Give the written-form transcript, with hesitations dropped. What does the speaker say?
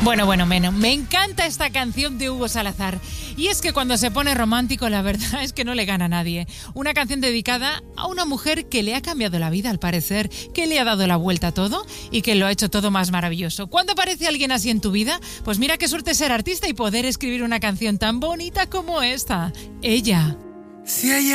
Bueno, me encanta esta canción de Hugo Salazar. Y es que cuando se pone romántico, la verdad es que no le gana a nadie. Una canción dedicada a una mujer que le ha cambiado la vida, al parecer, que le ha dado la vuelta a todo y que lo ha hecho todo más maravilloso. ¿Cuándo aparece alguien así en tu vida? Pues mira qué suerte ser artista y poder escribir una canción tan bonita como esta. Ella. Si ella